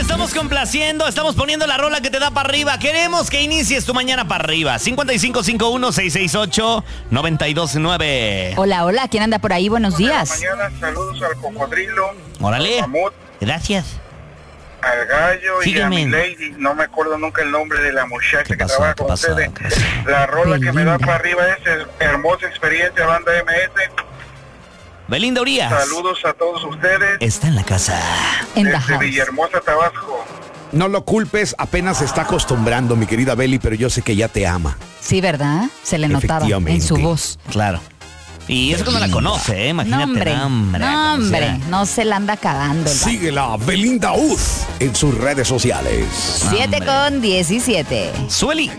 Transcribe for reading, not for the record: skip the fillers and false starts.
estamos complaciendo, estamos poniendo la rola que te da para arriba. Queremos que inicies tu mañana para arriba. 5551-668-929. Hola, hola, ¿quién anda por ahí? Buenos días. Mañana, saludos al cocodrilo. Órale. Al mamut, Gracias. al gallo Sígueme. y a mi lady. No me acuerdo nunca el nombre de la muchacha ¿Qué que pasó? trabaja ¿Qué con pasó? ustedes. ¿Qué pasó? La rola que me da Belinda. para arriba es hermosa experiencia, banda MS. Belinda Urias. Saludos a todos ustedes. Está en la casa. En the Desde house. Villahermosa, Tabasco. No lo culpes, apenas se está acostumbrando, mi querida Beli, pero yo sé que ya te ama. Sí, ¿verdad? Se le notaba en su Efectivamente. voz. Claro. Y eso cuando la conoce, imagínate. No, hombre, no se la anda cagando. Síguela, Belinda Uz, en sus redes sociales. 7:17. Sueli.